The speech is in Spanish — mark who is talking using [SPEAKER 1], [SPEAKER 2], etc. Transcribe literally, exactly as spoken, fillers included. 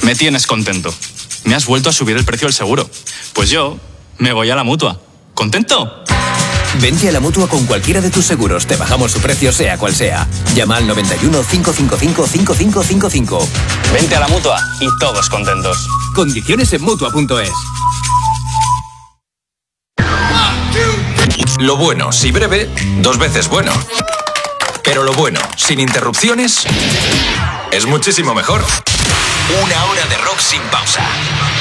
[SPEAKER 1] Me tienes contento. Me has vuelto a subir el precio del seguro. Pues yo me voy a la Mutua. ¿Contento?
[SPEAKER 2] Vente a la Mutua con cualquiera de tus seguros. Te bajamos su precio sea cual sea. Llama al noventa y uno, cinco cinco cinco, cinco cinco cinco cinco.
[SPEAKER 1] Vente a la Mutua y todos contentos.
[SPEAKER 2] Condiciones en Mutua punto es.
[SPEAKER 3] Lo bueno, si breve, dos veces bueno. Pero lo bueno, sin interrupciones, es muchísimo mejor. Una hora de rock sin pausa.